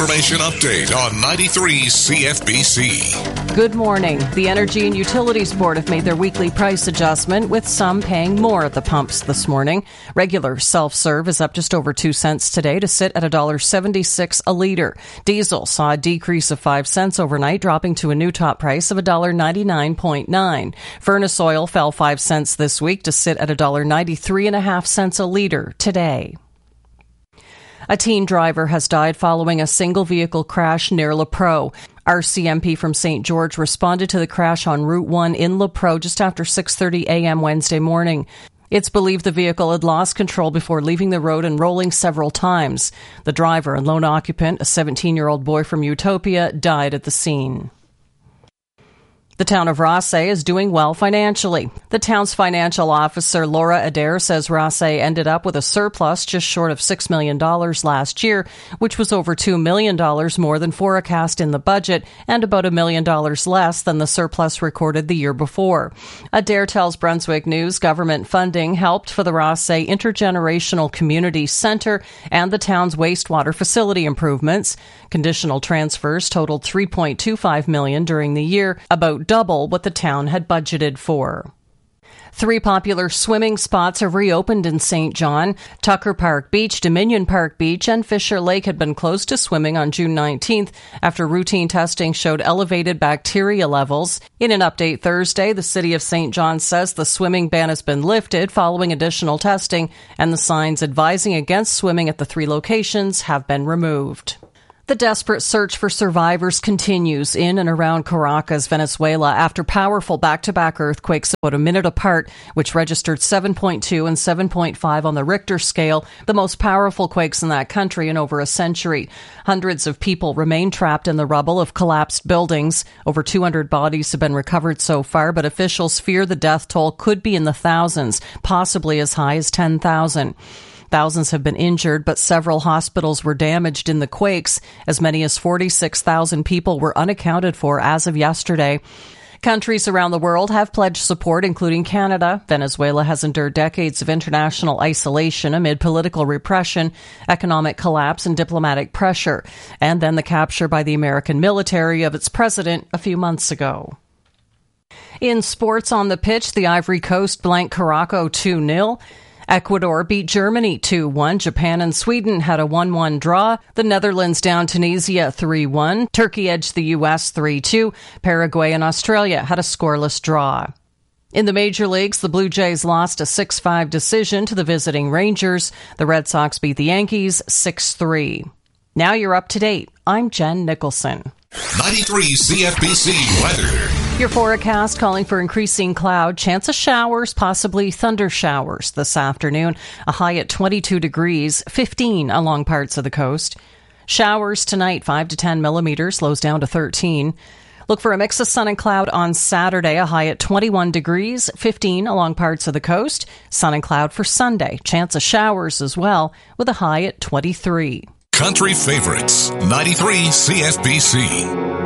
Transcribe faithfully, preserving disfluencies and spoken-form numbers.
information update on ninety-three C F B C. Good morning. The Energy and Utilities Board have made their weekly price adjustment, with some paying more at the pumps this morning. Regular self-serve is up just over two cents today to sit at one dollar seventy-six a litre. Diesel saw a decrease of five cents overnight, dropping to a new top price of one dollar ninety-nine point nine. Furnace oil fell five cents this week to sit at one dollar ninety-three and a half cents a litre today. A teen driver has died following a single-vehicle crash near LaPro. R C M P from Saint George responded to the crash on Route one in LaPro just after six thirty a.m. Wednesday morning. It's believed the vehicle had lost control before leaving the road and rolling several times. The driver and lone occupant, a seventeen-year-old boy from Utopia, died at the scene. The town of Rothesay is doing well financially. The town's financial officer, Laura Adair, says Rothesay ended up with a surplus just short of six million dollars last year, which was over two million dollars more than forecast in the budget and about a million dollars less than the surplus recorded the year before. Adair tells Brunswick News government funding helped for the Rothesay Intergenerational Community Centre and the town's wastewater facility improvements. Conditional transfers totaled three point two five million dollars during the year, about double what the town had budgeted for. Three popular swimming spots have reopened in Saint John. Tucker Park Beach, Dominion Park Beach, and Fisher Lake had been closed to swimming on June nineteenth after routine testing showed elevated bacteria levels. In an update Thursday, the City of Saint John says the swimming ban has been lifted following additional testing, and the signs advising against swimming at the three locations have been removed. The desperate search for survivors continues in and around Caracas, Venezuela, after powerful back-to-back earthquakes about a minute apart, which registered seven point two and seven point five on the Richter scale, the most powerful quakes in that country in over a century. Hundreds of people remain trapped in the rubble of collapsed buildings. Over two hundred bodies have been recovered so far, but officials fear the death toll could be in the thousands, possibly as high as ten thousand. Thousands have been injured, but several hospitals were damaged in the quakes. As many as forty-six thousand people were unaccounted for as of yesterday. Countries around the world have pledged support, including Canada. Venezuela has endured decades of international isolation amid political repression, economic collapse, and diplomatic pressure, and then the capture by the American military of its president a few months ago. In sports on the pitch, the Ivory Coast blanked Morocco two nil. Ecuador beat Germany two one. Japan and Sweden had a one one draw. The Netherlands downed Tunisia three one. Turkey edged the U S three two. Paraguay and Australia had a scoreless draw. In the major leagues, the Blue Jays lost a six five decision to the visiting Rangers. The Red Sox beat the Yankees six three. Now you're up to date. I'm Jen Nicholson. ninety-three C F B C weather. Your forecast calling for increasing cloud, chance of showers, possibly thunder showers this afternoon. A high at twenty-two degrees, fifteen along parts of the coast. Showers tonight, five to ten millimeters, slows down to thirteen. Look for a mix of sun and cloud on Saturday, a high at twenty-one degrees, fifteen along parts of the coast. Sun and cloud for Sunday, chance of showers as well, with a high at twenty-three. Country favorites, ninety-three C F B C.